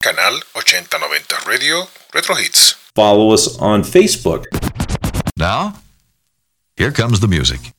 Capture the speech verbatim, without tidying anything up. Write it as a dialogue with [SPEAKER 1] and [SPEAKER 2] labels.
[SPEAKER 1] Canal ochenta noventa Radio Retro Hits.
[SPEAKER 2] Follow us on Facebook.
[SPEAKER 3] Now, here comes the music.